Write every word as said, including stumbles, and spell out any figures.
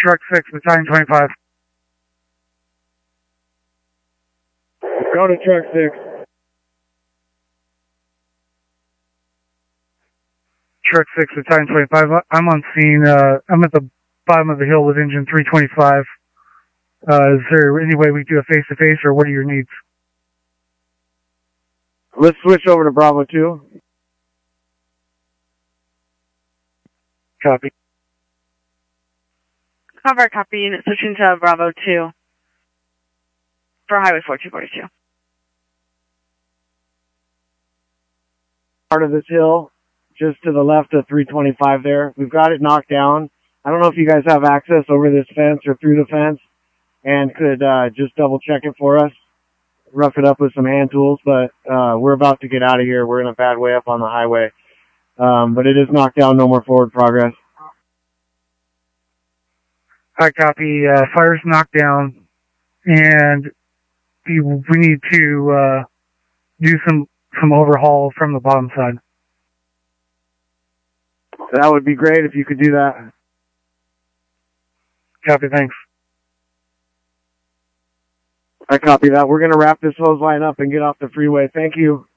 Truck six, Battalion twenty-five. Go to Truck six. Truck six, Battalion twenty-five. I'm on scene. Uh, I'm at the bottom of the hill with engine three twenty-five. Uh, is there any way we do a face-to-face, or what are your needs? Let's switch over to Bravo two. Copy. Cover, copy. Unit switching to Bravo two for Highway four two forty-two. Part of this hill, just to the left of three twenty-five there. We've got it knocked down. I don't know if you guys have access over this fence or through the fence and could uh, just double check it for us. Rough it up with some hand tools, but uh, we're about to get out of here. We're in a bad way up on the highway. Um, but it is knocked down, no more forward progress. I copy. Uh, fire's knocked down, and we, we need to uh, do some, some overhaul from the bottom side. That would be great if you could do that. Copy, thanks. I copy that. We're going to wrap this hose line up and get off the freeway. Thank you.